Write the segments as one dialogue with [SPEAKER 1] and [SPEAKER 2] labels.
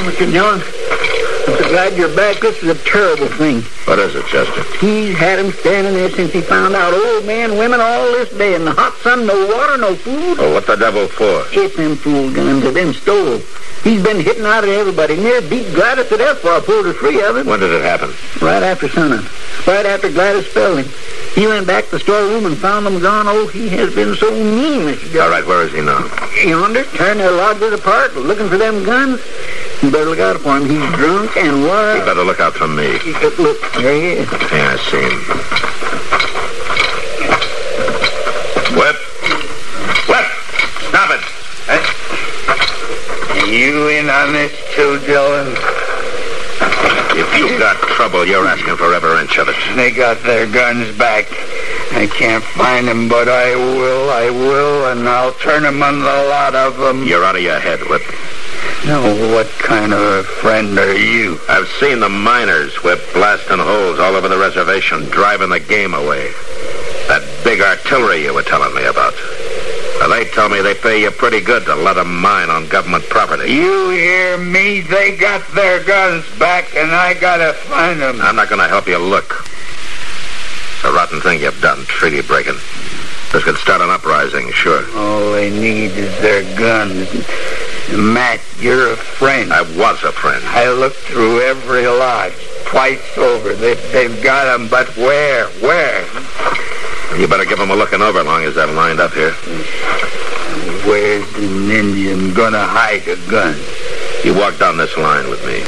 [SPEAKER 1] Mr. Dillon, I'm so glad you're back. This is a terrible thing.
[SPEAKER 2] What is it, Chester?
[SPEAKER 1] He's had him standing there since he found out old men, women, all this day in the hot sun, no water, no food.
[SPEAKER 2] Oh, what the devil for?
[SPEAKER 1] It's them fool guns that been stole. He's been hitting out at everybody. Near beat Gladys to death before I pulled her free of him.
[SPEAKER 2] When did it happen?
[SPEAKER 1] Right after sunup. Right after Gladys spelled him. He went back to the storeroom and found them gone. Oh, he has been so mean, Mr. Dillon.
[SPEAKER 2] All right, where is he now?
[SPEAKER 1] Yonder, tearing their lodges apart, looking for them guns. You better look out for him. He's drunk and wild.
[SPEAKER 2] You better look out for me.
[SPEAKER 1] Look, there he is.
[SPEAKER 2] Yeah, I see him. Whip! Whip! Stop it!
[SPEAKER 3] Are you in on this too, Dillon?
[SPEAKER 2] If you've got trouble, you're asking for every inch of it.
[SPEAKER 3] They got their guns back. I can't find them, but I will, and I'll turn them on the lot of them.
[SPEAKER 2] You're out of your head, Whip.
[SPEAKER 3] Now, what kind of a friend are you?
[SPEAKER 2] I've seen the miners, Whip, blasting holes all over the reservation, driving the game away. That big artillery you were telling me about. Well, they tell me they pay you pretty good to let them mine on government property.
[SPEAKER 3] You hear me? They got their guns back, and I gotta find them.
[SPEAKER 2] I'm not going to help you look. It's a rotten thing you've done, treaty breaking. This could start an uprising, sure.
[SPEAKER 3] All they need is their guns. Matt, you're a friend.
[SPEAKER 2] I was a friend.
[SPEAKER 3] I looked through every lodge, twice over. They've got them, but where? Where?
[SPEAKER 2] You better give them a looking over long as they're lined up here.
[SPEAKER 3] Where's an Indian gonna hide a gun?
[SPEAKER 2] You walk down this line with me.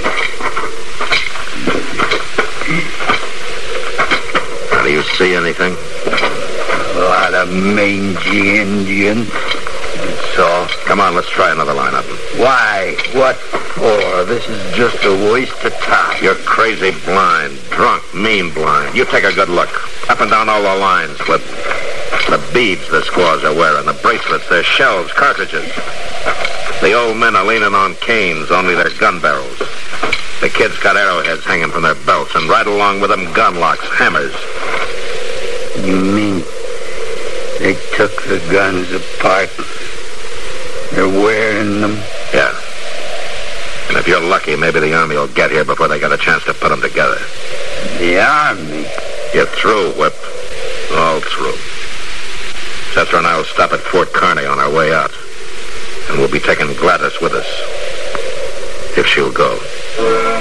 [SPEAKER 2] Now, do you see anything?
[SPEAKER 3] A lot of mangy Indians. That's all.
[SPEAKER 2] Come on, let's try another lineup.
[SPEAKER 3] Why? What for? This is just a waste of time.
[SPEAKER 2] You're crazy blind, drunk, mean blind. You take a good look. Up and down all the lines, Flip. The beads the squaws are wearing, the bracelets, their shells, cartridges. The old men are leaning on canes, only their gun barrels. The kids got arrowheads hanging from their belts, and right along with them, gun locks, hammers.
[SPEAKER 3] You mean they took the guns apart? They're wearing them?
[SPEAKER 2] Yeah. And if you're lucky, maybe the Army will get here before they get a chance to put them together.
[SPEAKER 3] The Army?
[SPEAKER 2] You're through, Whip. All through. Chester and I will stop at Fort Kearny on our way out. And we'll be taking Gladys with us. If she'll go.